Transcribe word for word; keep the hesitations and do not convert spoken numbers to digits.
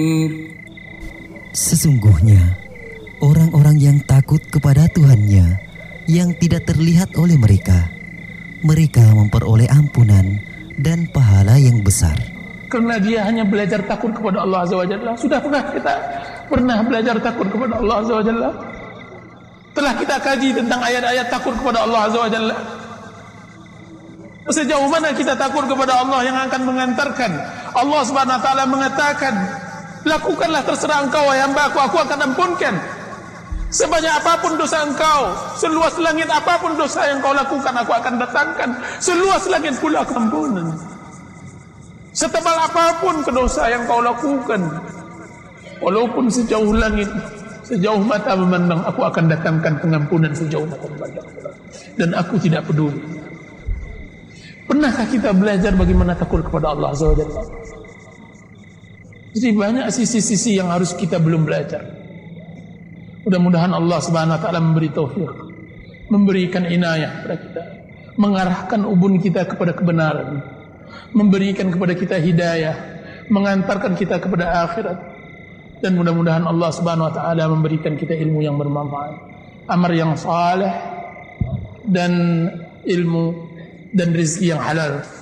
Sesungguhnya orang-orang yang takut kepada Tuhannya yang tidak terlihat oleh mereka, mereka memperoleh ampunan dan pahala yang besar. Karena dia hanya belajar takut kepada Allah Azza wa Jalla. Sudahkah kita pernah belajar takut kepada Allah Azza wa Jalla? Telah kita kaji tentang ayat-ayat takut kepada Allah Azza wa Jalla? Sejauh mana kita takut kepada Allah yang akan mengantarkan Allah Subhanahu wa taala mengatakan, lakukanlah terserah engkau wahai hamba-Ku, aku akan ampunkan. Sebanyak apapun dosa engkau, seluas langit apapun dosa yang kau lakukan, aku akan datangkan. Seluas langit pula ampunan. Setebal apapun kedosa yang kau lakukan, walaupun sejauh langit, sejauh mata memandang, aku akan datangkan pengampunan sejauh mata memandang. Dan aku tidak peduli. Pernahkah kita belajar bagaimana takut kepada Allah Azza wa Jalla? Jadi banyak sisi-sisi yang harus kita belum belajar. Mudah-mudahan Allah Subhanahu wa taala memberi taufik, memberikan inayah kepada kita, mengarahkan ubun kita kepada kebenaran, memberikan kepada kita hidayah, mengantarkan kita kepada akhirat. Dan mudah-mudahan Allah Subhanahu wa taala memberikan kita ilmu yang bermanfaat, amal yang saleh, dan ilmu dan rezeki yang halal.